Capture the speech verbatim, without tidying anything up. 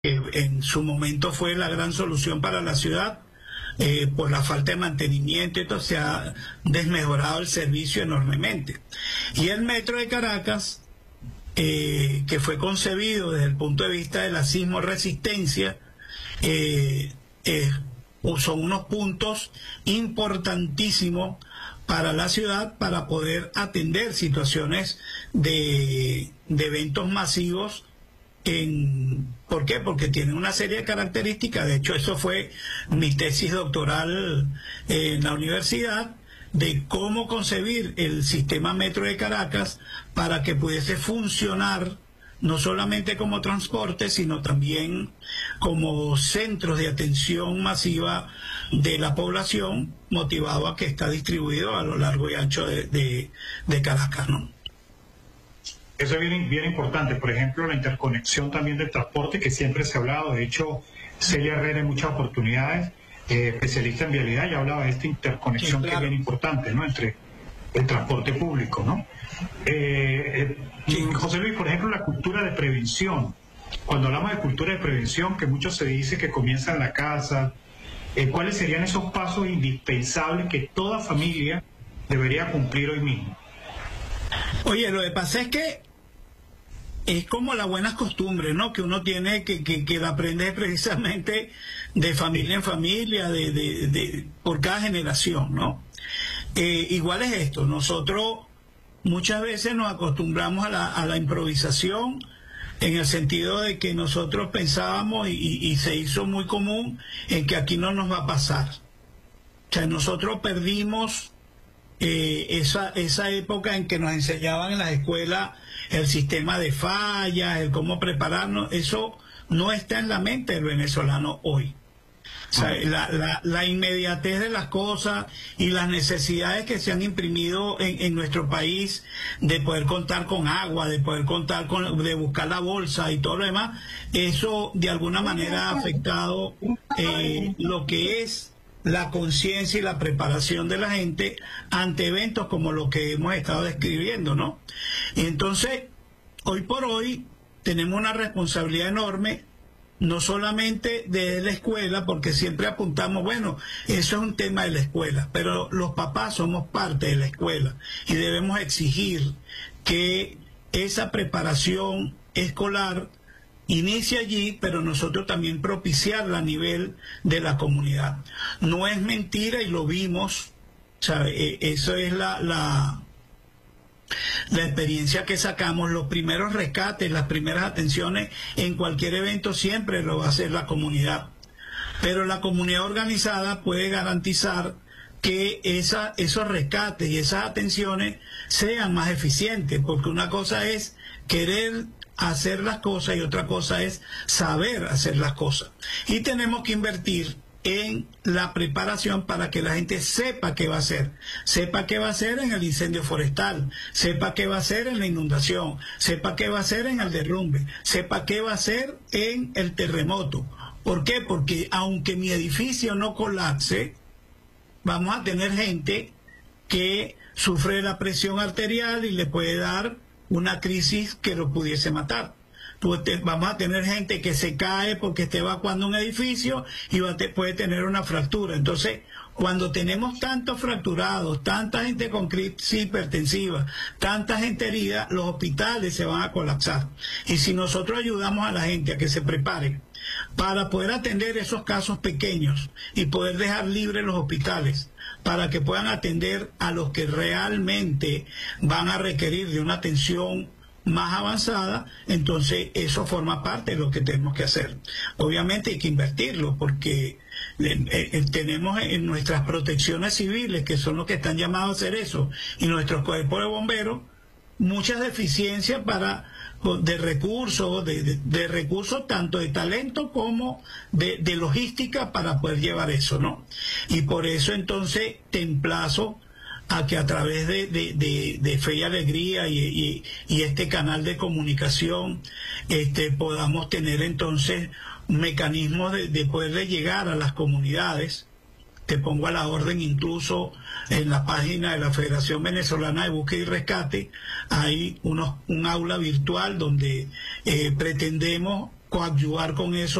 que en su momento fue la gran solución para la ciudad, eh, por la falta de mantenimiento, entonces se ha desmejorado el servicio enormemente. Y el metro de Caracas, eh, que fue concebido desde el punto de vista de la sismoresistencia, eh, eh, son unos puntos importantísimos para la ciudad para poder atender situaciones de, de eventos masivos. En, ¿Por qué? Porque tiene una serie de características. De hecho, eso fue mi tesis doctoral en la universidad, de cómo concebir el sistema metro de Caracas para que pudiese funcionar no solamente como transporte, sino también como centros de atención masiva de la población, motivado a que está distribuido a lo largo y ancho de, de, de Caracas, ¿no? Eso es bien, bien importante. Por ejemplo, la interconexión también del transporte, que siempre se ha hablado. De hecho, Celia Herrera en muchas oportunidades, eh, especialista en vialidad, ya hablaba de esta interconexión, sí, claro, que es bien importante, ¿no?, entre el transporte público, ¿no? Eh, eh, sí. José Luis, por ejemplo, la cultura de prevención. Cuando hablamos de cultura de prevención, que mucho se dice que comienza en la casa, eh, ¿cuáles serían esos pasos indispensables que toda familia debería cumplir hoy mismo? Oye, lo que pasa es que es como las buenas costumbres, ¿no?, que uno tiene que, que, que aprender precisamente de familia en familia, de, de, de, por cada generación, ¿no? Eh, igual es esto, nosotros muchas veces nos acostumbramos a la, a la improvisación, en el sentido de que nosotros pensábamos y, y, y se hizo muy común en que aquí no nos va a pasar. O sea, nosotros perdimos eh, esa, esa época en que nos enseñaban en las escuelas el sistema de fallas, el cómo prepararnos. Eso no está en la mente del venezolano hoy. O sea, la, la, la inmediatez de las cosas y las necesidades que se han imprimido en, en nuestro país, de poder contar con agua, de poder contar con, de buscar la bolsa y todo lo demás, eso de alguna manera ha afectado eh, lo que es la conciencia y la preparación de la gente ante eventos como lo que hemos estado describiendo, ¿no? Y entonces, hoy por hoy, tenemos una responsabilidad enorme, no solamente de la escuela, porque siempre apuntamos, bueno, eso es un tema de la escuela, pero los papás somos parte de la escuela y debemos exigir que esa preparación escolar inicie allí, pero nosotros también propiciarla a nivel de la comunidad. No es mentira, y lo vimos, ¿sabe? Eso es la... la La experiencia que sacamos, los primeros rescates, las primeras atenciones en cualquier evento siempre lo va a hacer la comunidad. Pero la comunidad organizada puede garantizar que esa, esos rescates y esas atenciones sean más eficientes, porque una cosa es querer hacer las cosas y otra cosa es saber hacer las cosas. Y tenemos que invertir en la preparación para que la gente sepa qué va a hacer, sepa qué va a hacer en el incendio forestal, sepa qué va a hacer en la inundación, sepa qué va a hacer en el derrumbe, sepa qué va a hacer en el terremoto. ¿Por qué? Porque aunque mi edificio no colapse, vamos a tener gente que sufre la presión arterial y le puede dar una crisis que lo pudiese matar. Vamos a tener gente que se cae porque está evacuando un edificio y va a te, puede tener una fractura. Entonces, cuando tenemos tantos fracturados, tanta gente con crisis hipertensiva, tanta gente herida, los hospitales se van a colapsar. Y si nosotros ayudamos a la gente a que se prepare para poder atender esos casos pequeños y poder dejar libres los hospitales para que puedan atender a los que realmente van a requerir de una atención más avanzada, entonces eso forma parte de lo que tenemos que hacer. Obviamente hay que invertirlo, porque eh, eh, tenemos en nuestras protecciones civiles, que son los que están llamados a hacer eso, y nuestros cuerpos de bomberos, muchas deficiencias para de recursos, de, de, de recursos tanto de talento como de, de logística para poder llevar eso, ¿no? Y por eso entonces te emplazo a que a través de, de, de, de Fe y Alegría y, y, y este canal de comunicación este, podamos tener entonces mecanismos de, de poderle llegar a las comunidades. Te pongo a la orden, incluso en la página de la Federación Venezolana de Búsqueda y Rescate hay unos, un aula virtual donde eh, pretendemos coadyuvar con eso